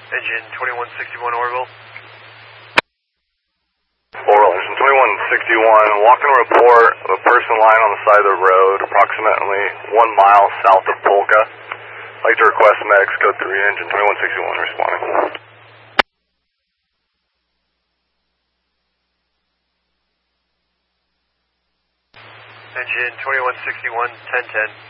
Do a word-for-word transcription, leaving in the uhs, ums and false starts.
Engine twenty-one sixty-one Orville. Orville, engine twenty-one sixty-one, walking report of a person lying on the side of the road approximately one mile south of Polka. I'd like to request medics code three, engine twenty-one sixty-one responding. Engine twenty-one sixty-one, ten ten.